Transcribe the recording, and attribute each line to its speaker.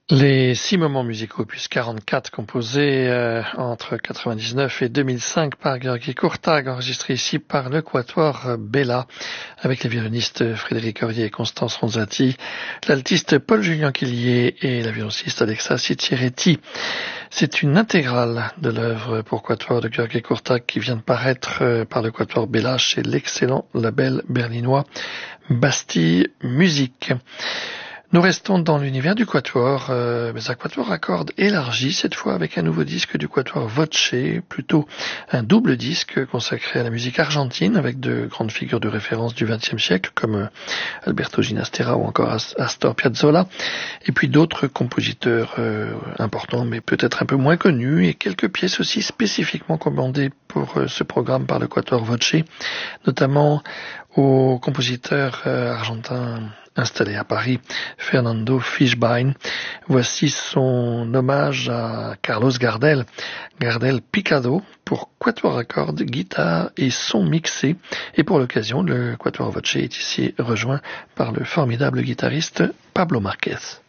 Speaker 1: Les 6 moments musicaux, opus 44, composés entre 99 et 2005 par György Kurtág, enregistrés ici par le Quatuor Bella, avec les violonistes Frédéric Aurier et Constance Ronzati, l'altiste Paul-Julien Quillier et la violonciste Alexa Cicieretti. C'est une intégrale de l'œuvre pour Quatuor de György Kurtág qui vient de paraître par le Quatuor Bella chez l'excellent label berlinois Bastille Musique. Nous restons dans l'univers du Quatuor, mais un Quatuor à cordes élargi, cette fois avec un nouveau disque du Quatuor Voce, plutôt un double disque consacré à la musique argentine, avec de grandes figures de référence du XXe siècle, comme Alberto Ginastera ou encore Astor Piazzolla, et puis d'autres compositeurs importants, mais peut-être un peu moins connus, et quelques pièces aussi spécifiquement commandées pour ce programme par le Quatuor Voce, notamment au compositeur argentin installé à Paris, Fernando Fishbein. Voici son hommage à Carlos Gardel, Gardel Picado, pour Quatuor à cordes, guitare et son mixé. Et pour l'occasion, le Quatuor Voce est ici rejoint par le formidable guitariste Pablo Marquez.